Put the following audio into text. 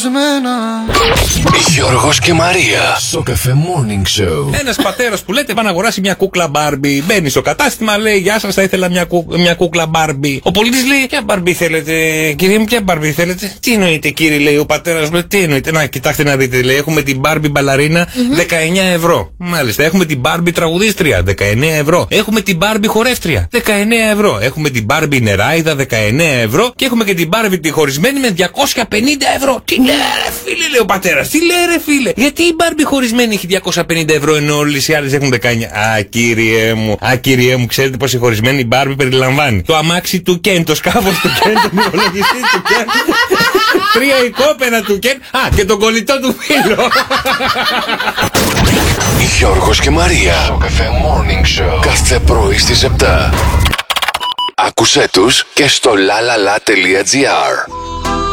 Γιώργος και Μαρία στο Cafe Morning Show. Ένας πατέρας που λέτε πάει να αγοράσει μια κούκλα Μπάρμπι. Μπαίνει στο κατάστημα, λέει: Γεια σας, θα ήθελα μια κούκλα Μπάρμπι. Ο πολίτης λέει: Ποια Μπάρμπι θέλετε, κύριε μου, ποια Μπάρμπι θέλετε? Τι εννοείται, κύριε, λέει ο πατέρας. Λέει: Τι εννοείται? Να, κοιτάξτε να δείτε, λέει: Έχουμε την Μπάρμπι μπαλαρίνα 19 ευρώ. Μάλιστα, έχουμε την Μπάρμπι τραγουδίστρια 19 ευρώ. Έχουμε την Μπάρμπι χορεύτρια 19 ευρώ. Έχουμε την Μπάρμπι νεράιδα 19 ευρώ. Και έχουμε και την Μπάρμπι τη χωρισμένη με 250 ευρώ. Τι λέει, ρε φίλε, λέει ο πατέρας. Τι λέει, ρε φίλε? Γιατί η Μπάρμπι χωρισμένη έχει 250 ευρώ ενώ όλες οι άλλες έχουν 19? Κύριε μου, ξέρετε πως η χωρισμένη Μπάρμπι περιλαμβάνει το αμάξι του Κεν, το σκάφος του Κεν, τον υπολογιστή του Κεν, 3 οικόπεδα του Κεν, και τον κολλητό του φίλο. Γιώργος και Μαρία στο Cafe Morning Show. Κάθε πρωί στις 7. Άκουσέ τους και στο lalala.gr.